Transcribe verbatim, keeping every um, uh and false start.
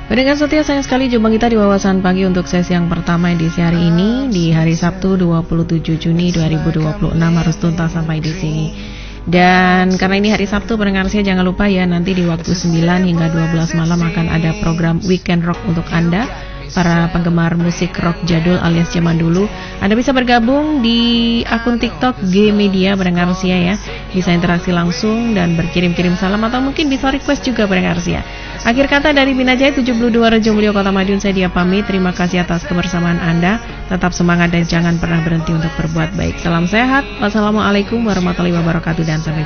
Pendengar setia, sayang sekali jumpa kita di Wawasan Pagi untuk sesi yang pertama edisi hari ini di hari Sabtu dua puluh tujuh Juni dua ribu dua puluh enam harus tuntas sampai di sini. Dan karena ini hari Sabtu, pendengar saya jangan lupa ya, nanti di waktu sembilan hingga dua belas malam akan ada program Weekend Rock untuk Anda, para penggemar musik rock jadul alias zaman dulu. Anda bisa bergabung di akun TikTok G Media, pendengar saya ya. Bisa interaksi langsung dan berkirim-kirim salam atau mungkin bisa request juga, pendengar saya. Akhir kata dari Binajaya tujuh puluh dua Rejo Mulyo Kota Madiun, saya Dia pamit. Terima kasih atas kebersamaan Anda. Tetap semangat dan jangan pernah berhenti untuk berbuat baik. Salam sehat. Wassalamualaikum warahmatullahi wabarakatuh dan sampai